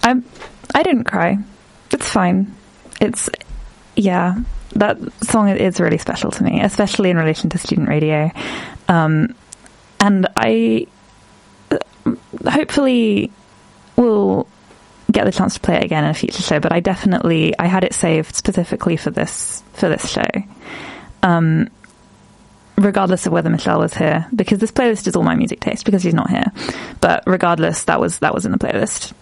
I didn't cry. It's fine. That song is really special to me, especially in relation to student radio. And I hopefully will get the chance to play it again in a future show, but I had it saved specifically for this show. Regardless of whether Michelle was here, because this playlist is all my music taste because she's not here. But regardless, that was in the playlist.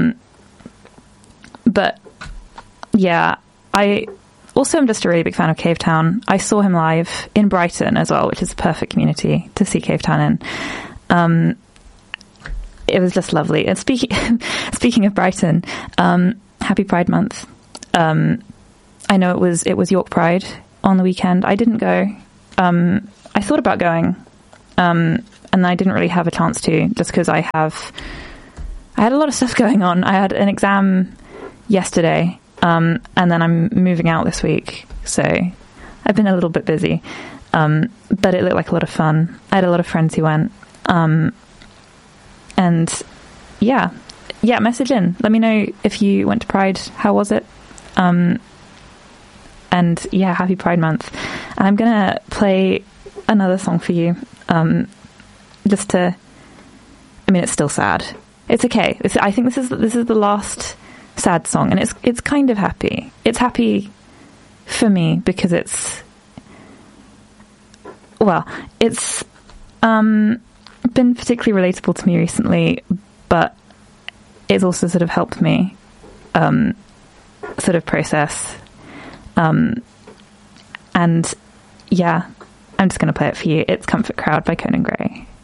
But yeah, I also am just a really big fan of Cavetown. I saw him live in Brighton as well, which is a perfect community to see Cavetown in. It was just lovely. And speaking of Brighton, happy Pride Month. I know it was York Pride on the weekend. I didn't go. I thought about going, and I didn't really have a chance to, just because I had a lot of stuff going on. I had an exam yesterday, and then I'm moving out this week, so I've been a little bit busy. But it looked like a lot of fun. I had a lot of friends who went, and yeah, message in. Let me know if you went to Pride. How was it? And yeah, happy Pride Month. And I'm gonna play another song for you, it's still sad. It's okay. I think this is the last sad song, and it's kind of happy. It's happy for me because it's been particularly relatable to me recently, but it's also sort of helped me sort of process. And yeah, I'm just going to play it for you. It's Comfort Crowd by Conan Gray.